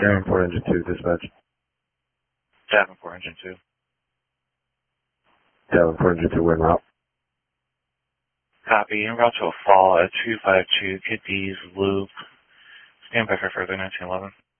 Davenport Engine 2, dispatch. Davenport Engine 2. Davenport Engine 2, wind route. Copy. En route to a fall at 252 Kiddies Loop. Stand by for further 1911.